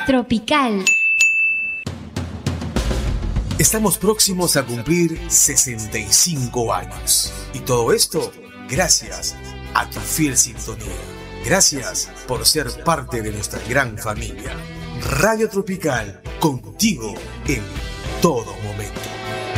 Tropical. Estamos próximos a cumplir 65 años. Y todo esto gracias a tu fiel sintonía. Gracias por ser parte de nuestra gran familia. Radio Tropical, contigo en todo momento.